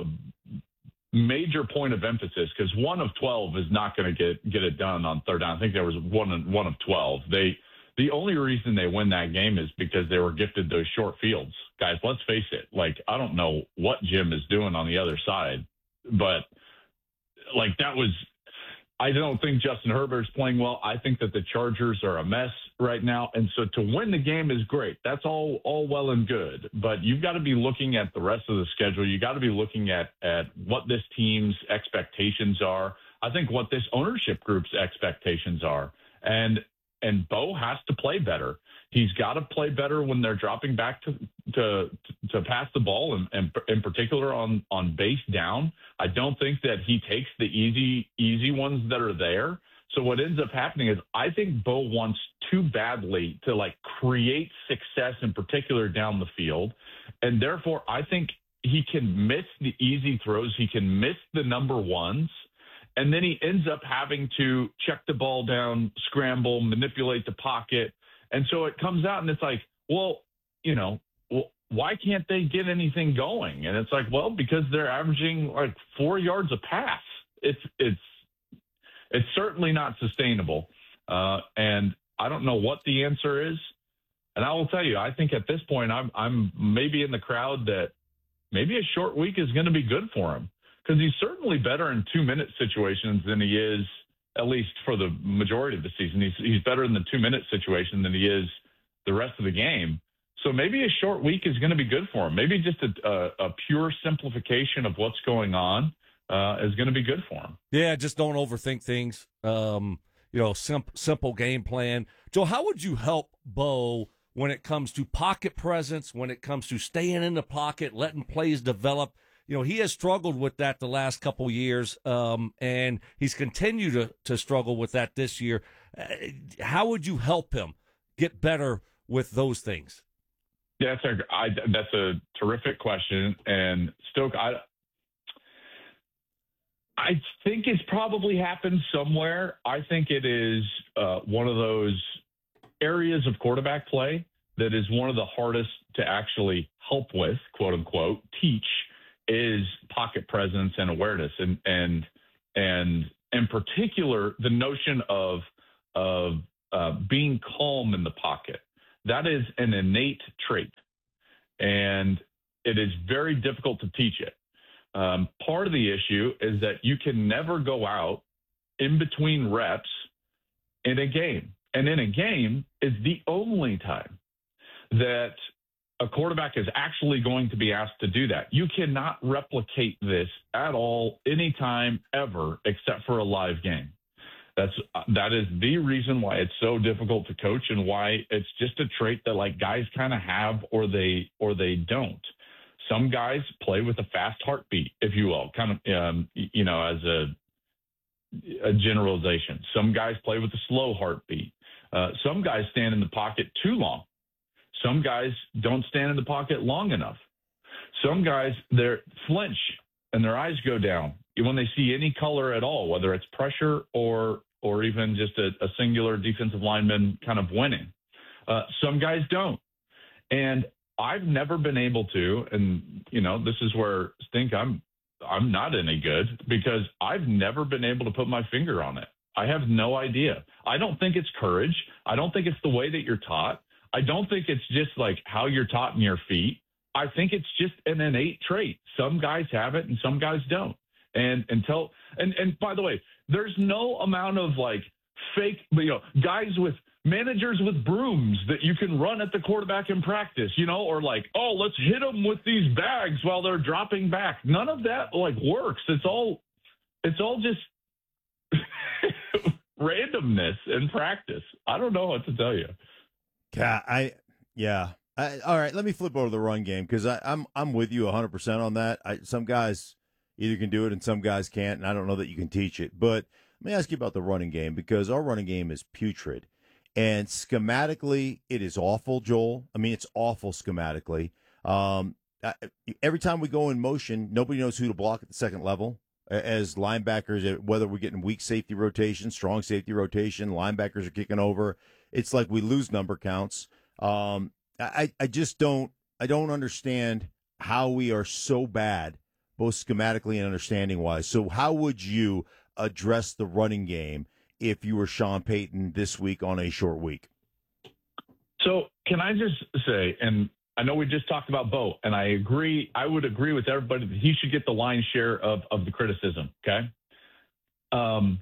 major point of emphasis because one of twelve is not going to get get it done on third down. I think there was one one of twelve. They the only reason they win that game is because they were gifted those short fields. Guys, let's face it. Like I don't know what Jim is doing on the other side, but like that was. I don't think Justin Herbert's playing well. I think that the Chargers are a mess right now. And so to win the game is great. That's all all well and good. But you've got to be looking at the rest of the schedule. You got to be looking at, at what this team's expectations are. I think what this ownership group's expectations are. And and Bo has to play better. He's got to play better when they're dropping back to to to pass the ball, and, and in particular on on base down. I don't think that he takes the easy easy ones that are there. So what ends up happening is I think Bo wants too badly to like create success, in particular down the field, and therefore I think he can miss the easy throws. He can miss the number ones. And then he ends up having to check the ball down, scramble, manipulate the pocket. And so it comes out and it's like, well, you know, well, why can't they get anything going? And it's like, well, because they're averaging like four yards a pass. It's it's it's certainly not sustainable. Uh, and I don't know what the answer is. And I will tell you, I think at this point, I'm I'm maybe in the crowd that maybe a short week is going to be good for him. Because he's certainly better in two-minute situations than he is, at least for the majority of the season. He's he's better in the two-minute situation than he is the rest of the game. So maybe a short week is going to be good for him. Maybe just a, a, a pure simplification of what's going on uh, is going to be good for him. Yeah, just don't overthink things. Um, you know, sim- simple game plan. Joe, how would you help Bo when it comes to pocket presence, when it comes to staying in the pocket, letting plays develop? You know, he has struggled with that the last couple years, um, and he's continued to, to struggle with that this year. Uh, how would you help him get better with those things? Yeah, that's a, I, that's a terrific question. And Stoke, I, I think it's probably happened somewhere. I think it is uh, one of those areas of quarterback play that is one of the hardest to actually help with, quote unquote, teach, is pocket presence and awareness. And, and, and in particular, the notion of, of uh, being calm in the pocket. That is an innate trait, and it is very difficult to teach it. Um, part of the issue is that you can never go out in between reps in a game. And in a game is the only time that a quarterback is actually going to be asked to do that. You cannot replicate this at all, anytime, ever, except for a live game. That's that is the reason why it's so difficult to coach, and why it's just a trait that like guys kind of have or they or they don't. Some guys play with a fast heartbeat, if you will, kind of, um, you know, as a, a generalization. Some guys play with a slow heartbeat. Uh, some guys stand in the pocket too long. Some guys don't stand in the pocket long enough. Some guys, they flinch and their eyes go down when they see any color at all, whether it's pressure or or even just a, a singular defensive lineman kind of winning. Uh, some guys don't. And I've never been able to, and, you know, this is where I think I'm I'm not any good, because I've never been able to put my finger on it. I have no idea. I don't think it's courage. I don't think it's the way that you're taught. I don't think it's just like how you're taught in your feet. I think it's just an innate trait. Some guys have it and some guys don't. And until and, and by the way, there's no amount of like fake, you know, guys with managers with brooms that you can run at the quarterback in practice, you know, or like, oh, let's hit them with these bags while they're dropping back. None of that like works. It's all, it's all just randomness in practice. I don't know what to tell you. Yeah, I yeah. I, all right, let me flip over to the run game, because I'm I'm with you one hundred percent on that. I, some guys either can do it and some guys can't, and I don't know that you can teach it. But let me ask you about the running game, because our running game is putrid. And schematically, it is awful, Joel. I mean, it's awful schematically. Um, every time we go in motion, nobody knows who to block at the second level. As linebackers, whether we're getting weak safety rotation, strong safety rotation, linebackers are kicking over. It's like we lose number counts. Um, I, I just don't I don't understand how we are so bad, both schematically and understanding wise. So how would you address the running game if you were Sean Payton this week on a short week? So can I just say, and I know we just talked about Bo, and I agree, I would agree with everybody that he should get the lion's share of, of the criticism, okay? Um,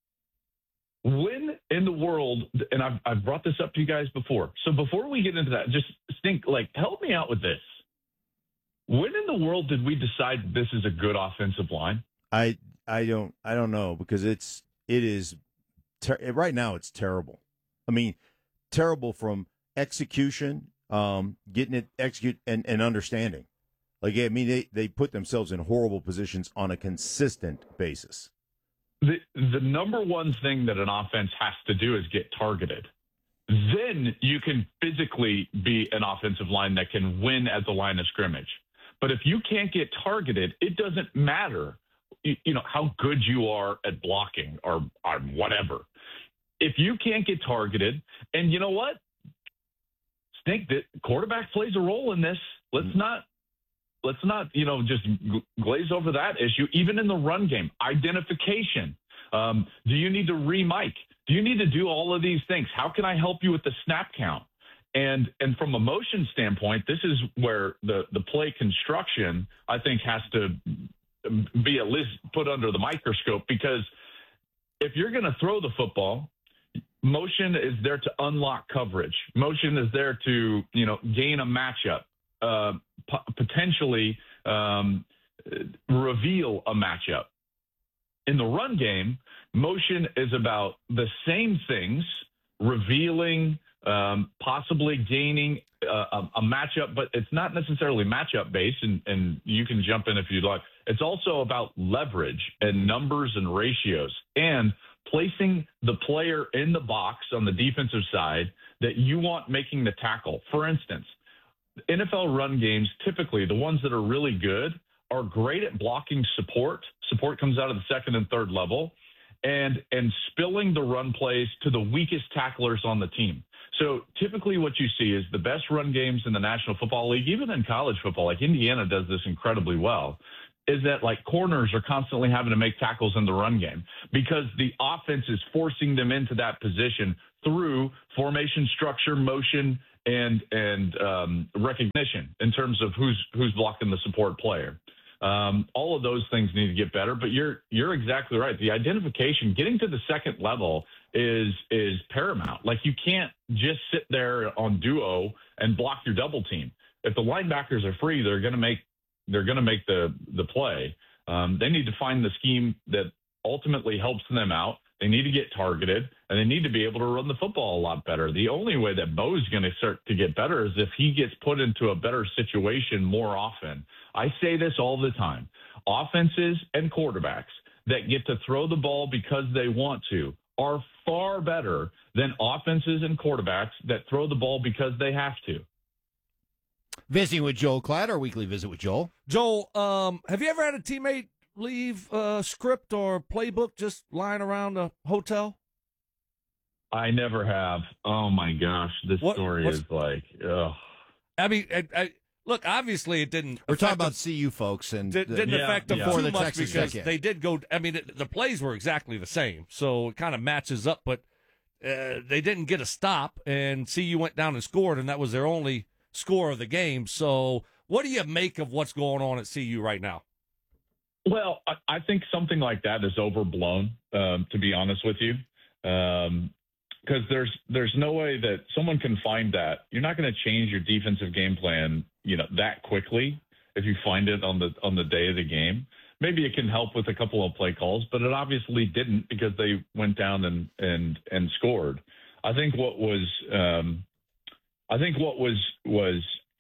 when in the world, and I've, I've brought this up to you guys before, so before we get into that, just think, like, help me out with this. When in the world did we decide this is a good offensive line? I I don't I don't know, because it's it is ter- right now it's terrible. I mean, terrible from execution, um, getting it execute and, and understanding. Like, I mean, they, they put themselves in horrible positions on a consistent basis. The the number one thing that an offense has to do is get targeted. Then you can physically be an offensive line that can win at the line of scrimmage. But if you can't get targeted, it doesn't matter, you, you know, how good you are at blocking or, or whatever. If you can't get targeted, and you know what? Think that quarterback plays a role in this. Let's not, let's not, you know, just glaze over that issue. Even in the run game, identification. Um, do you need to re-mic? Do you need to do all of these things? How can I help you with the snap count? And and from a motion standpoint, this is where the, the play construction, I think, has to be at least put under the microscope, because if you're going to throw the football, motion is there to unlock coverage. Motion is there to, you know, gain a matchup, uh, p- potentially um, reveal a matchup. In the run game, motion is about the same things, revealing, um, possibly gaining uh, a, a matchup, but it's not necessarily matchup based, and, and you can jump in if you'd like. It's also about leverage and numbers and ratios, and placing the player in the box on the defensive side that you want making the tackle. For instance, N F L run games, typically the ones that are really good are great at blocking support. Support comes out of the second and third level, and and spilling the run plays to the weakest tacklers on the team. So typically what you see is the best run games in the National Football League, even in college football, like Indiana does this incredibly well, is that like corners are constantly having to make tackles in the run game because the offense is forcing them into that position through formation, structure, motion, and and um, recognition in terms of who's who's blocking the support player. Um, all of those things need to get better, but you're you're exactly right. The identification, getting to the second level is is paramount. Like you can't just sit there on duo and block your double team. If the linebackers are free, they're going to make they're going to make the the play. Um, they need to find the scheme that ultimately helps them out. They need to get targeted, and they need to be able to run the football a lot better. The only way that Bo's going to start to get better is if he gets put into a better situation more often. I say this all the time. Offenses and quarterbacks that get to throw the ball because they want to are far better than offenses and quarterbacks that throw the ball because they have to. Visiting with Joel Klatt, our weekly visit with Joel. Joel, um, have you ever had a teammate leave a script or playbook just lying around a hotel? I never have. Oh, my gosh. This What- story what's- is like, ugh. I mean, I, I, look, obviously it didn't. We're talking affect about them- C U folks, and Did, the- didn't affect them before too the much Texas because Tech game. they did go. I mean, it, the plays were exactly the same, so it kind of matches up. But uh, they didn't get a stop, and C U went down and scored, and that was their only score of the game. So, what do you make of what's going on at C U right now? Well, I, I think something like that is overblown, um, to be honest with you, because um, there's there's no way that someone can find that. You're not going to change your defensive game plan, you know, that quickly if you find it on the on the day of the game. Maybe it can help with a couple of play calls, but it obviously didn't because they went down and and and scored. I think what was um, I think what was was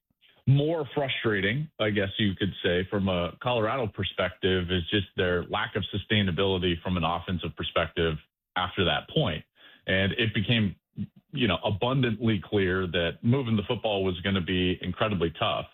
more frustrating, I guess you could say, from a Colorado perspective is just their lack of sustainability from an offensive perspective after that point. And it became, you know, abundantly clear that moving the football was going to be incredibly tough.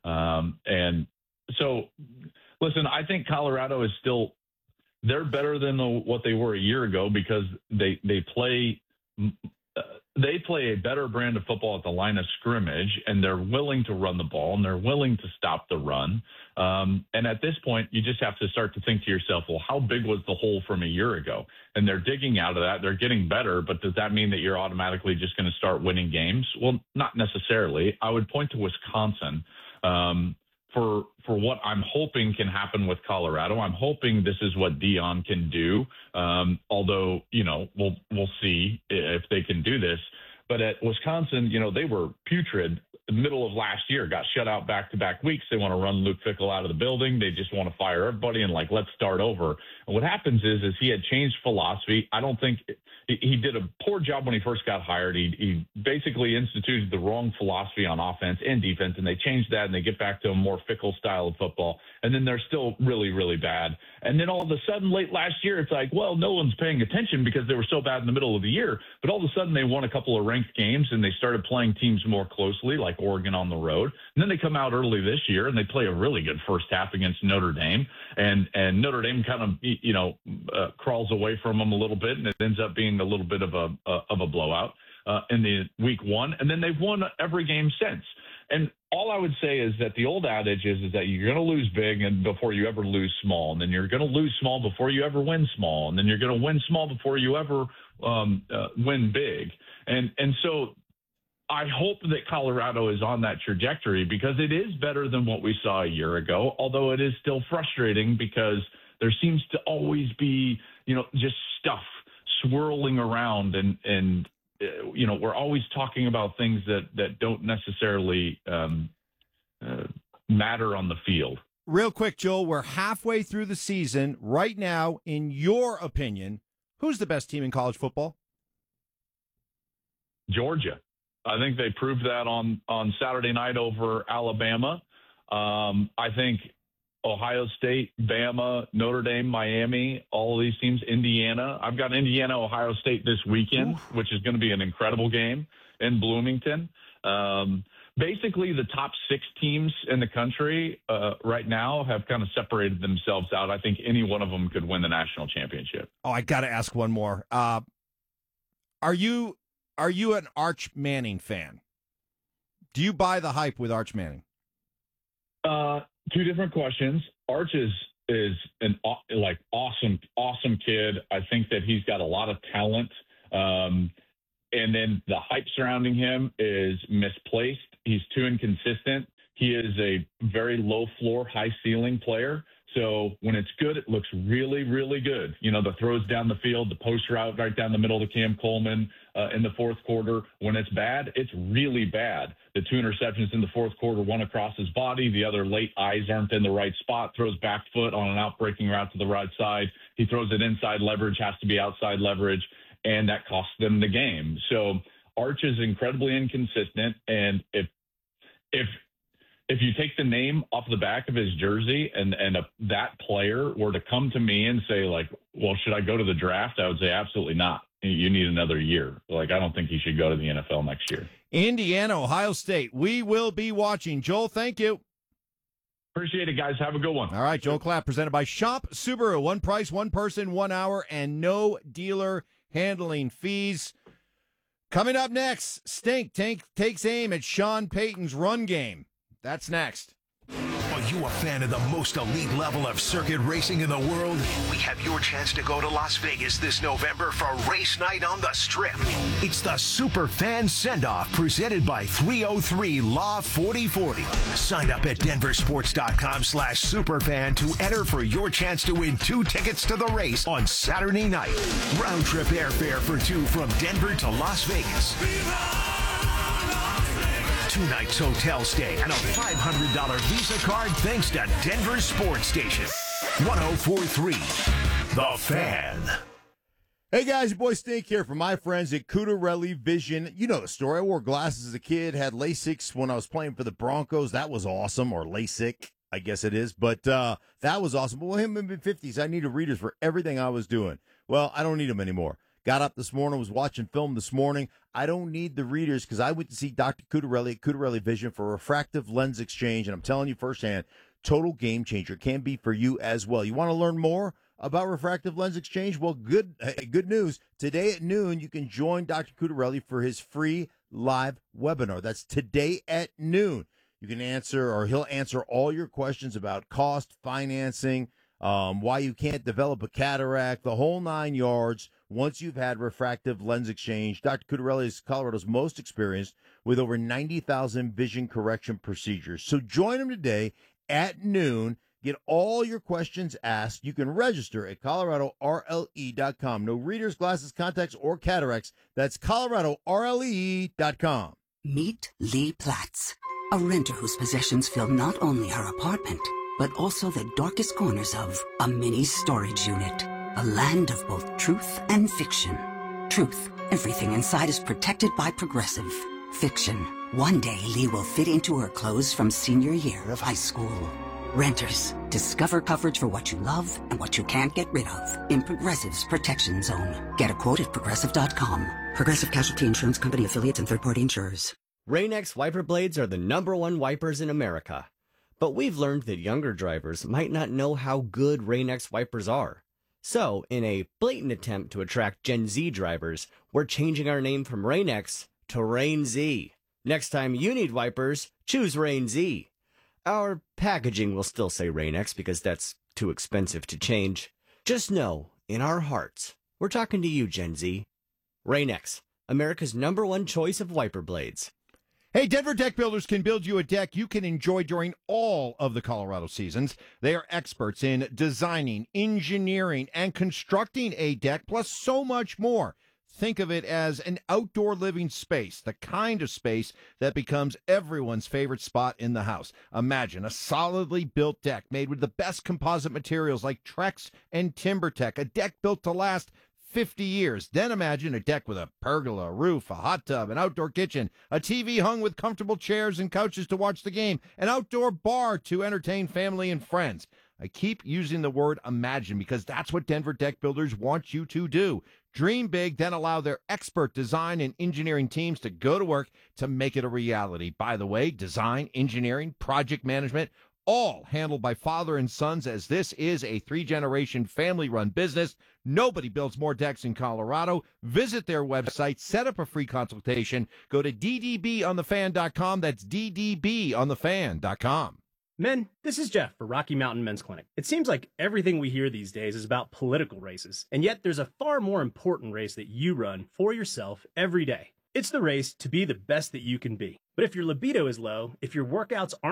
Um, and so, listen, I think Colorado is still, they're better than the, what they were a year ago because they, they play uh, they play a better brand of football at the line of scrimmage, and they're willing to run the ball, and they're willing to stop the run. Um, and at this point, you just have to start to think to yourself, well, how big was the hole from a year ago? And they're digging out of that. They're getting better, but does that mean that you're automatically just going to start winning games? Well, not necessarily. I would point to Wisconsin um, for for what I'm hoping can happen with Colorado. I'm hoping this is what Deion can do, um, although, you know, we'll we'll see if they can do this. But at Wisconsin, you know, they were putrid the middle of last year, got shut out back-to-back weeks. They want to run Luke Fickell out of the building. They just want to fire everybody and, like, let's start over. And what happens is, is he had changed philosophy. I don't think he, he did a poor job when he first got hired. He, he basically instituted the wrong philosophy on offense and defense, and they changed that, and they get back to a more Fickell style of football. And then they're still really, really bad. And then all of a sudden, late last year, it's like, well, no one's paying attention because they were so bad in the middle of the year. But all of a sudden, they won a couple of ranked games, and they started playing teams more closely, like Oregon on the road. And then they come out early this year and they play a really good first half against Notre Dame. And and Notre Dame kind of, you know, uh, crawls away from them a little bit, and it ends up being a little bit of a uh, of a blowout uh, in the week one. And then they've won every game since. And all I would say is that the old adage is, is that you're going to lose big and before you ever lose small. And then you're going to lose small before you ever win small. And then you're going to win small before you ever um, uh, win big. And and so I hope that Colorado is on that trajectory because it is better than what we saw a year ago, although it is still frustrating because there seems to always be, you know, just stuff swirling around and, and uh, you know, we're always talking about things that, that don't necessarily um, uh, matter on the field. Real quick, Joel, we're halfway through the season. Right now, in your opinion, who's the best team in college football? Georgia. I think they proved that on, on Saturday night over Alabama. Um, I think Ohio State, Bama, Notre Dame, Miami, all of these teams, Indiana. I've got Indiana, Ohio State this weekend, Oof. which is going to be an incredible game in Bloomington. Um, basically the top six teams in the country uh, right now have kind of separated themselves out. I think any one of them could win the national championship. Oh, I got to ask one more. Uh, are you are you an Arch Manning fan? Do you buy the hype with Arch Manning? Uh, two different questions. Arch is is an like awesome, awesome kid. I think that he's got a lot of talent. Um, and then the hype surrounding him is misplaced. He's too inconsistent. He is a very low floor, high ceiling player. So when it's good, it looks really, really good. You know, the throws down the field, the post route right down the middle to Cam Coleman uh, in the fourth quarter. When it's bad, it's really bad. The two interceptions in the fourth quarter, one across his body, the other late eyes aren't in the right spot, throws back foot on an out-breaking route to the right side. He throws it inside leverage, has to be outside leverage, and that costs them the game. So Arch is incredibly inconsistent, and if if if you take the name off the back of his jersey and and a, that player were to come to me and say, like, well, should I go to the draft? I would say absolutely not. You need another year. Like, I don't think he should go to the N F L next year. Indiana, Ohio State. We will be watching. Joel, thank you. Appreciate it, guys. Have a good one. All right, Joel Klatt, presented by Shop Subaru. One price, one person, one hour, and no dealer handling fees. Coming up next, Stink tank, takes aim at Sean Payton's run game. That's next. Are you a fan of the most elite level of circuit racing in the world? We have your chance to go to Las Vegas this November for race night on the Strip. It's the Super Fan Send-Off presented by three oh three Law forty forty. Sign up at denversports.com slash superfan to enter for your chance to win two tickets to the race on Saturday night. Round trip airfare for two from Denver to Las Vegas. Two nights hotel stay and a five hundred dollars Visa card thanks to Denver Sports Station. one oh four point three The Fan. Hey guys, your boy Stink here from my friends at Cudarelli Vision. You know the story. I wore glasses as a kid, had LASIK when I was playing for the Broncos. That was awesome, or LASIK, I guess it is. But uh, that was awesome. But with him in the fifties, I needed readers for everything I was doing. Well, I don't need them anymore. Got up this morning, was watching film this morning. I don't need the readers because I went to see Doctor Cudarelli at Cudarelli Vision for refractive lens exchange, and I'm telling you firsthand, total game changer. Can be for you as well. You want to learn more about refractive lens exchange? Well, good good news. Today at noon, you can join Doctor Cudarelli for his free live webinar. That's today at noon. You can answer, or he'll answer all your questions about cost, financing, um, why you can't develop a cataract, the whole nine yards. Once you've had refractive lens exchange, Doctor Cudarelli is Colorado's most experienced with over ninety thousand vision correction procedures. So join him today at noon. Get all your questions asked. You can register at colorado R L E dot com. No readers, glasses, contacts, or cataracts. That's colorado R L E dot com. Meet Lee Platts, a renter whose possessions fill not only her apartment, but also the darkest corners of a mini storage unit. A land of both truth and fiction. Truth, everything inside is protected by Progressive. Fiction, one day Lee will fit into her clothes from senior year of high school. Renters, discover coverage for what you love and what you can't get rid of in Progressive's Protection Zone. Get a quote at progressive dot com. Progressive Casualty Insurance Company affiliates and third-party insurers. Rain-X wiper blades are the number one wipers in America. But we've learned that younger drivers might not know how good Rain-X wipers are. So, in a blatant attempt to attract Gen Z drivers, we're changing our name from Rain-X to Rain-Z. Next time you need wipers, choose Rain-Z. Our packaging will still say Rain-X because that's too expensive to change. Just know, in our hearts, we're talking to you, Gen Z. Rain-X, America's number one choice of wiper blades. Hey, Denver Deck Builders can build you a deck you can enjoy during all of the Colorado seasons. They are experts in designing, engineering, and constructing a deck, plus so much more. Think of it as an outdoor living space, the kind of space that becomes everyone's favorite spot in the house. Imagine a solidly built deck made with the best composite materials like Trex and TimberTech, a deck built to last fifty years. Then imagine a deck with a pergola, a roof, a hot tub, an outdoor kitchen, a T V hung with comfortable chairs and couches to watch the game, an outdoor bar to entertain family and friends. I keep using the word imagine because that's what Denver Deck Builders want you to do. Dream big, then allow their expert design and engineering teams to go to work to make it a reality. By the way, design, engineering, project management, all handled by father and sons, as this is a three-generation family-run business. Nobody builds more decks in Colorado. Visit their website, set up a free consultation. Go to d d b on the fan dot com. That's d d b on the fan dot com. Men, this is Jeff for Rocky Mountain Men's Clinic. It seems like everything we hear these days is about political races, and yet there's a far more important race that you run for yourself every day. It's the race to be the best that you can be. But if your libido is low, if your workouts aren't